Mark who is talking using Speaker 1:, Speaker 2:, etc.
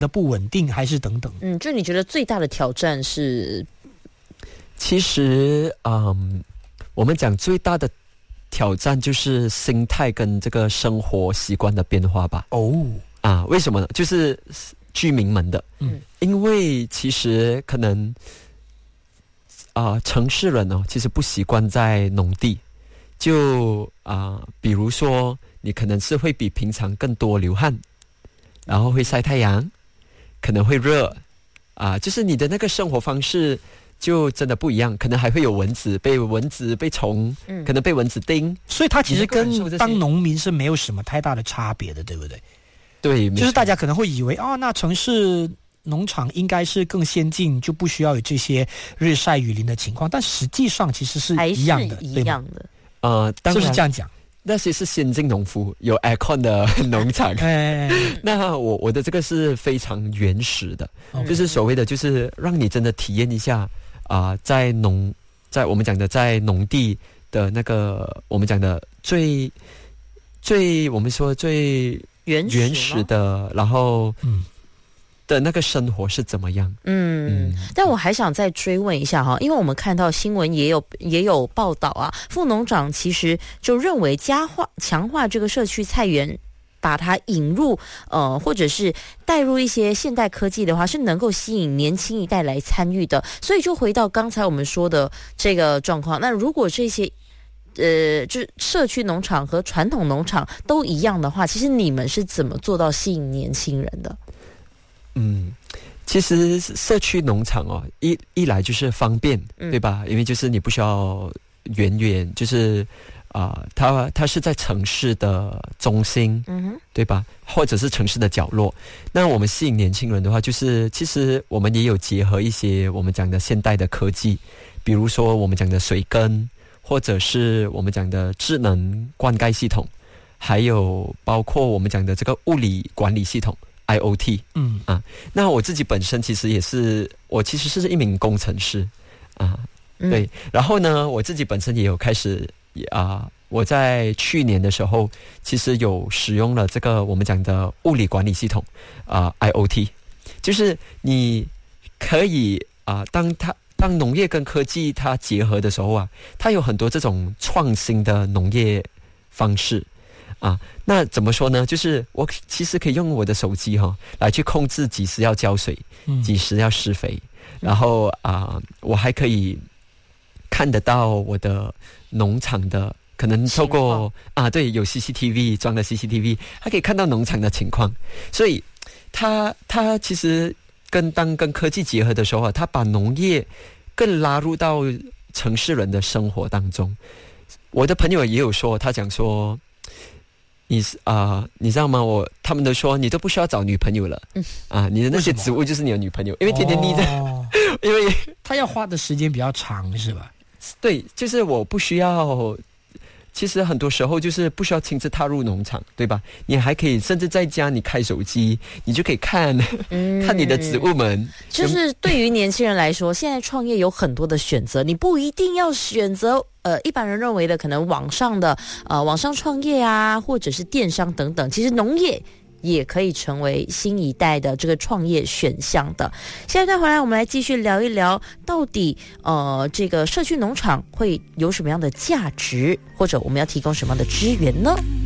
Speaker 1: 的不稳定，还是等等？
Speaker 2: 就你觉得最大的挑战是？
Speaker 3: 其实，我们讲最大的挑战就是心态跟这个生活习惯的变化吧。为什么呢？就是居民们的，因为其实可能城市人其实不习惯在农地，就比如说你可能是会比平常更多流汗，然后会晒太阳，可能会热就是你的那个生活方式就真的不一样，可能还会有蚊子、被虫，可能被蚊子叮，
Speaker 1: 所以它其实跟当农民是没有什么太大的差别的，对不对？
Speaker 3: 对，
Speaker 1: 就是大家可能会以为那城市农场应该是更先进，就不需要有这些日晒雨淋的情况，但实际上其实是一样的，
Speaker 2: 还是一样的。
Speaker 1: 当然就是这样讲。
Speaker 3: 那些是先进农夫，有 aircon 的农场。那我的这个是非常原始的，就是所谓的就是让你真的体验一下在我们讲的在农地的那个我们讲的最我们说最原始的，然后的那个生活是怎么样？
Speaker 2: 但我还想再追问一下因为我们看到新闻也有报道副农长其实就认为强化这个社区菜园，把它引入或者是带入一些现代科技的话，是能够吸引年轻一代来参与的。所以就回到刚才我们说的这个状况，那如果这些就是社区农场和传统农场都一样的话，其实你们是怎么做到吸引年轻人的？
Speaker 3: 其实社区农场一来就是方便，对吧？因为就是你不需要远，就是它是在城市的中心，对吧？或者是城市的角落。那我们吸引年轻人的话，就是其实我们也有结合一些我们讲的现代的科技，比如说我们讲的水耕，或者是我们讲的智能灌溉系统，还有包括我们讲的这个物理管理系统。IoT， 那我自己本身其实我其实是一名工程师对，然后呢，我自己本身也有开始我在去年的时候，其实有使用了这个我们讲的物理管理系统IoT， 就是你可以当农业跟科技它结合的时候它有很多这种创新的农业方式。那怎么说呢？就是我其实可以用我的手机来去控制几时要浇水，几时要施肥，然后我还可以看得到我的农场的可能透过对，有 CCTV 装了 CCTV， 它可以看到农场的情况，所以它其实跟科技结合的时候它把农业更拉入到城市人的生活当中。我的朋友也有说，他讲说。你知道吗？他们都说你都不需要找女朋友了，你的那些植物就是你的女朋友，因为天天腻着，因为
Speaker 1: 他要花的时间比较长，是吧？
Speaker 3: 对，就是我不需要。其实很多时候就是不需要亲自踏入农场，对吧？你还可以甚至在家你开手机，你就可以看你的植物们。
Speaker 2: 就是对于年轻人来说，现在创业有很多的选择，你不一定要选择一般人认为的可能网上创业或者是电商等等。其实农业也可以成为新一代的这个创业选项的。下一段回来，我们来继续聊一聊，到底这个社区农场会有什么样的价值，或者我们要提供什么样的资源呢？